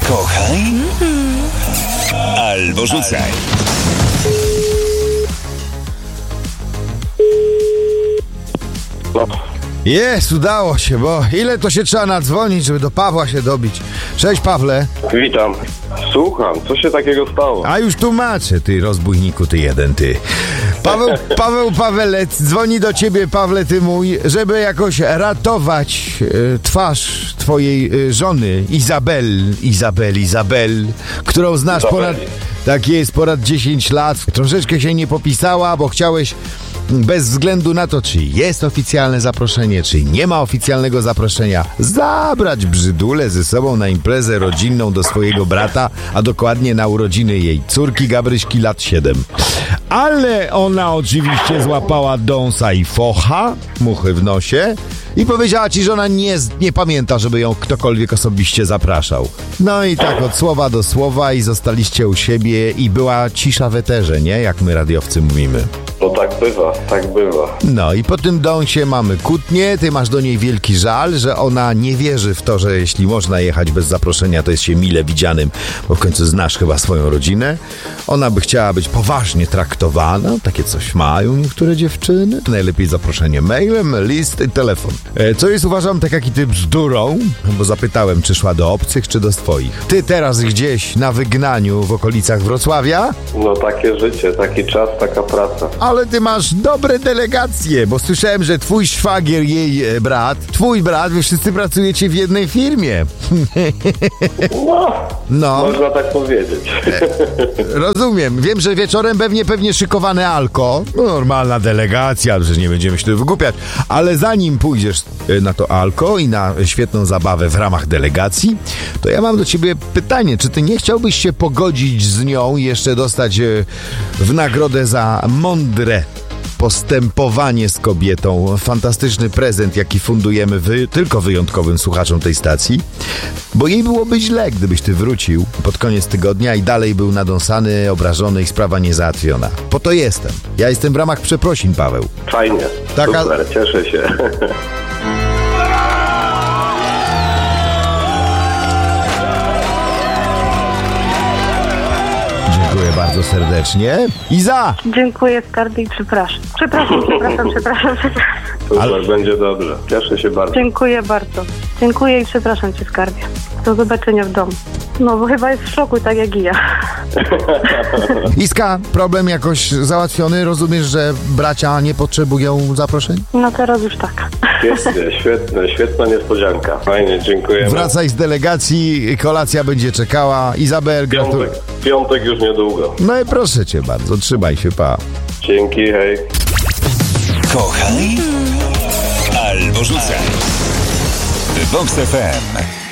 Kochaj albo rzucaj. Jest, udało się, bo ile to się trzeba nadzwonić, żeby do Pawła się dobić. Cześć, Pawle. Witam. Słucham, co się takiego stało? A już tłumaczę, ty rozbójniku, ty jeden, ty. Paweł Pawelec dzwoni do ciebie, Pawle, ty mój, żeby jakoś ratować twarz twojej żony, Izabel, którą znasz ponad... Tak jest, ponad 10 lat. Troszeczkę się nie popisała, bo chciałeś bez względu na to, czy jest oficjalne zaproszenie, czy nie ma oficjalnego zaproszenia, zabrać brzydulę ze sobą na imprezę rodzinną do swojego brata, a dokładnie na urodziny jej córki Gabryśki lat 7. Ale ona oczywiście złapała dąsa i focha, muchy w nosie, i powiedziała ci, że ona nie pamięta, żeby ją ktokolwiek osobiście zapraszał. No i tak od słowa do słowa i zostaliście u siebie i była cisza w eterze, nie? Jak my radiowcy mówimy. No tak bywa. No i po tym dąsie mamy kłótnię, ty masz do niej wielki żal, że ona nie wierzy w to, że jeśli można jechać bez zaproszenia, to jest się mile widzianym, bo w końcu znasz chyba swoją rodzinę. Ona by chciała być poważnie traktowana, takie coś mają niektóre dziewczyny. Najlepiej zaproszenie mailem, list i telefon. Co jest, uważam, tak jak i ty bzdurą, bo zapytałem, czy szła do obcych, czy do swoich. Ty teraz gdzieś na wygnaniu w okolicach Wrocławia? No takie życie, taki czas, taka praca. Ale ty masz dobre delegacje, bo słyszałem, że twój szwagier, jej brat, twój brat, wy wszyscy pracujecie w jednej firmie. No, można tak powiedzieć. Rozumiem. Wiem, że wieczorem pewnie szykowane alko. No, normalna delegacja, że nie będziemy się tu wygłupiać. Ale zanim pójdziesz na to alko i na świetną zabawę w ramach delegacji, to ja mam do ciebie pytanie. Czy ty nie chciałbyś się pogodzić z nią i jeszcze dostać w nagrodę za mądre postępowanie z kobietą fantastyczny prezent, jaki fundujemy tylko wyjątkowym słuchaczom tej stacji? Bo jej byłoby źle, gdybyś ty wrócił pod koniec tygodnia i dalej był nadąsany, obrażony i sprawa niezałatwiona. Po to jestem. Ja jestem w ramach przeprosin, Paweł. Fajnie. Super, cieszę się. Dziękuję bardzo serdecznie. Iza! Dziękuję, skarbie, i przepraszam. Przepraszam. Super, będzie dobrze. Cieszę się bardzo. Dziękuję bardzo. Dziękuję i przepraszam cię, skarbie. Do zobaczenia w domu. No, bo chyba jest w szoku, tak jak i ja. Iska, problem jakoś załatwiony? Rozumiesz, że bracia nie potrzebują zaproszeń? No teraz już tak. Świetna niespodzianka. Fajnie, dziękuję. Wracaj z delegacji, kolacja będzie czekała. Izabel, Piątek już niedługo. No i proszę cię bardzo, trzymaj się, pa. Dzięki, hej. Kochaj albo rzucaj. Vox FM.